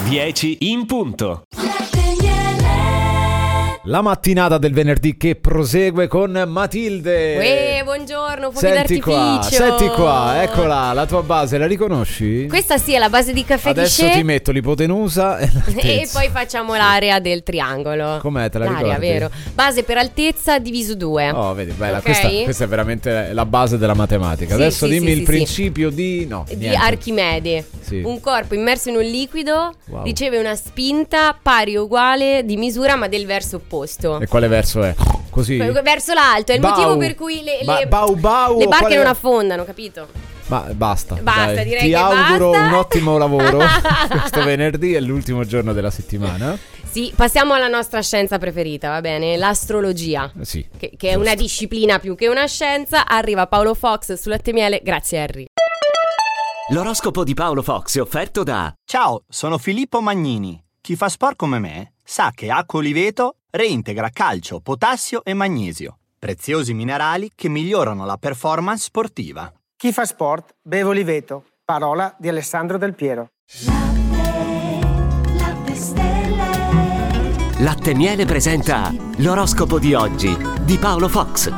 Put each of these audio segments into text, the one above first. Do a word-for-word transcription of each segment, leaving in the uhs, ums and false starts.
dieci in punto. La mattinata del venerdì che prosegue con Matilde. Uè, buongiorno, fuochi Senti qua, d'artificio. senti qua, eccola, la tua base, la riconosci? Questa sì è la base di caffè Adesso Guichet. ti metto l'ipotenusa e, E poi facciamo l'area del triangolo. Com'è, te la l'area, ricordi? vero. Base per altezza diviso due. Oh, vedi, bella, Ok? questa, questa è veramente la base della matematica. Sì, Adesso sì, dimmi sì, il sì, principio di... No, Di niente. Archimede. Sì. Un corpo immerso in un liquido Wow. riceve una spinta pari o uguale di misura ma del verso opposto. E quale verso è? Così? Verso l'alto, è il Bau. motivo per cui le, Ma- le, bau bau le o barche quale- non affondano, capito? Ma basta. Basta, dai. direi Ti che auguro basta. un ottimo lavoro. Questo venerdì è l'ultimo giorno della settimana. Sì, passiamo alla nostra scienza preferita, va bene? L'astrologia. Eh Sì. Che, che è una disciplina più che una scienza. Arriva Paolo Fox su Latte e Miele. Grazie Harry. L'oroscopo di Paolo Fox è offerto da Ciao, sono Filippo Magnini. Chi fa sport come me sa che Acqua Oliveto reintegra calcio, potassio e magnesio, preziosi minerali che migliorano la performance sportiva. Chi fa sport beve Oliveto. Parola di Alessandro Del Piero. Latte e Miele presenta l'oroscopo di oggi di Paolo Fox.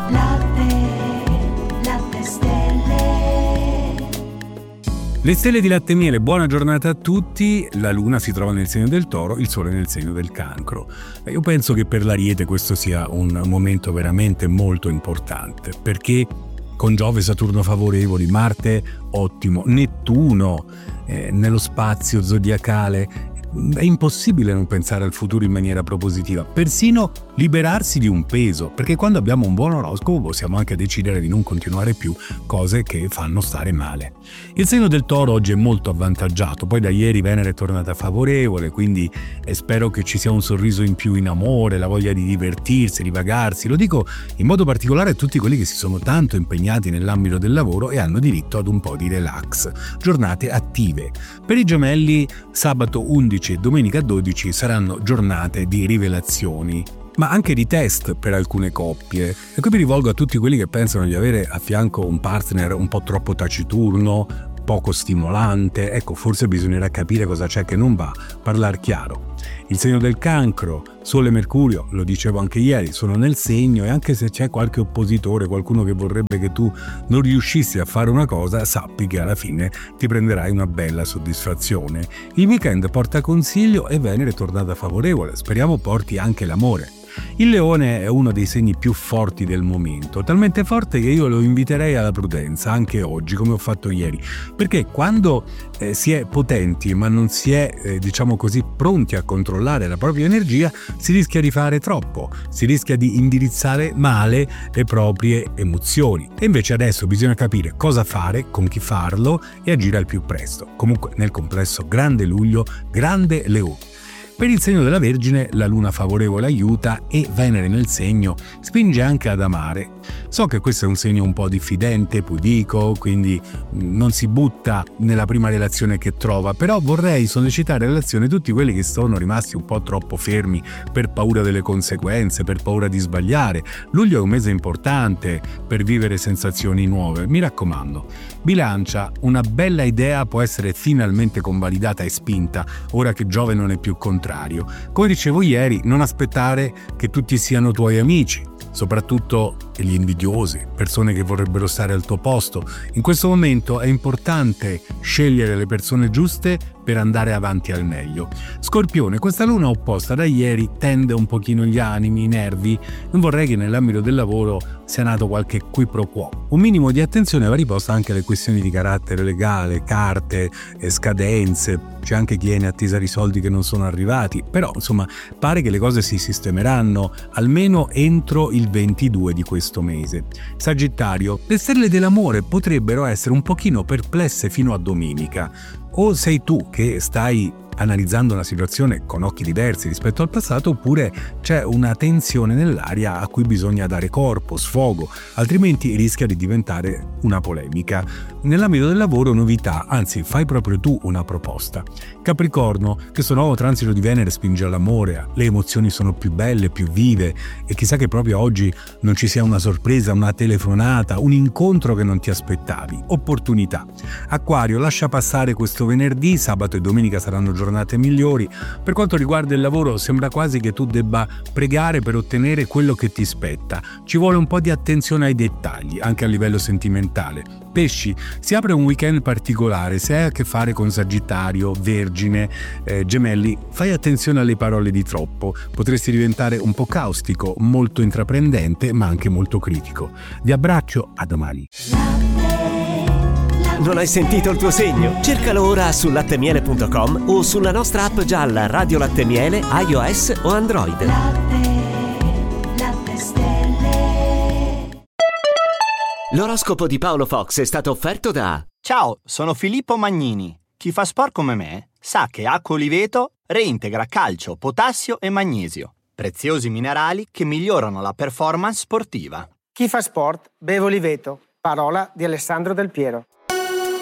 Le stelle di Latte e Miele, buona giornata a tutti. La luna si trova nel segno del Toro, il sole nel segno del Cancro. Io penso che per l'Ariete questo sia un momento veramente molto importante, perché con Giove e Saturno favorevoli, Marte ottimo, Nettuno eh, nello spazio zodiacale, è impossibile non pensare al futuro in maniera propositiva, persino liberarsi di un peso, perché quando abbiamo un buon oroscopo possiamo anche decidere di non continuare più cose che fanno stare male. Il segno del Toro oggi è molto avvantaggiato, poi da ieri Venere è tornata favorevole, quindi eh, spero che ci sia un sorriso in più in amore, la voglia di divertirsi, di vagarsi. Lo dico in modo particolare a tutti quelli che si sono tanto impegnati nell'ambito del lavoro e hanno diritto ad un po' di relax. Giornate attive. Per i Gemelli sabato undici e domenica dodici saranno giornate di rivelazioni, ma anche di test per alcune coppie. E qui mi rivolgo a tutti quelli che pensano di avere a fianco un partner un po' troppo taciturno, poco stimolante. Ecco, forse bisognerà capire cosa c'è che non va, parlare chiaro. Il segno del Cancro, Sole e Mercurio, lo dicevo anche ieri, sono nel segno, e anche se c'è qualche oppositore, qualcuno che vorrebbe che tu non riuscissi a fare una cosa, sappi che alla fine ti prenderai una bella soddisfazione. Il weekend porta consiglio e Venere è tornata favorevole, speriamo porti anche l'amore. Il Leone è uno dei segni più forti del momento, talmente forte che io lo inviterei alla prudenza anche oggi, come ho fatto ieri, perché quando eh, si è potenti ma non si è, eh, diciamo così, pronti a controllare la propria energia, si rischia di fare troppo, si rischia di indirizzare male le proprie emozioni. E invece adesso bisogna capire cosa fare, con chi farlo e agire al più presto. Comunque nel complesso grande luglio, grande Leone. Per il segno della Vergine la luna favorevole aiuta e Venere nel segno spinge anche ad amare. So che questo è un segno un po' diffidente, pudico, quindi non si butta nella prima relazione che trova, però vorrei sollecitare relazione tutti quelli che sono rimasti un po' troppo fermi per paura delle conseguenze, per paura di sbagliare. Luglio è un mese importante per vivere sensazioni nuove, mi raccomando. Bilancia, una bella idea può essere finalmente convalidata e spinta ora che Giove non è più contrario. Come dicevo ieri, non aspettare che tutti siano tuoi amici, soprattutto gli invidiosi, persone che vorrebbero stare al tuo posto. In questo momento è importante scegliere le persone giuste per andare avanti al meglio. Scorpione, questa luna opposta da ieri tende un pochino gli animi, i nervi. Non vorrei che nell'ambito del lavoro sia nato qualche qui pro quo. Un minimo di attenzione va riposta anche alle questioni di carattere legale, carte, scadenze. C'è anche chi è in attesa di soldi che non sono arrivati, però insomma pare che le cose si sistemeranno almeno entro il ventidue di questo mese. Sagittario, le stelle dell'amore potrebbero essere un pochino perplesse fino a domenica. O sei tu che stai analizzando una situazione con occhi diversi rispetto al passato, oppure c'è una tensione nell'aria a cui bisogna dare corpo, sfogo, altrimenti rischia di diventare una polemica. Nell'ambito del lavoro novità, anzi fai proprio tu una proposta. Capricorno, questo nuovo transito di Venere spinge all'amore, le emozioni sono più belle, più vive, e chissà che proprio oggi non ci sia una sorpresa, una telefonata, un incontro che non ti aspettavi. Opportunità. Acquario, lascia passare questo venerdì, sabato e domenica saranno giornate giornate migliori. Per quanto riguarda il lavoro, sembra quasi che tu debba pregare per ottenere quello che ti spetta. Ci vuole un po' di attenzione ai dettagli, anche a livello sentimentale. Pesci, si apre un weekend particolare. Se hai a che fare con Sagittario, Vergine, eh, Gemelli, fai attenzione alle parole di troppo. Potresti diventare un po' caustico, molto intraprendente, ma anche molto critico. Vi abbraccio, a domani. Non hai sentito il tuo segno? Cercalo ora su lattemiele punto com o sulla nostra app gialla Radio Latte Miele, iOS o Android. L'oroscopo di Paolo Fox è stato offerto da... Ciao, sono Filippo Magnini. Chi fa sport come me sa che acqua Oliveto reintegra calcio, potassio e magnesio, preziosi minerali che migliorano la performance sportiva. Chi fa sport beve Oliveto. Parola di Alessandro Del Piero.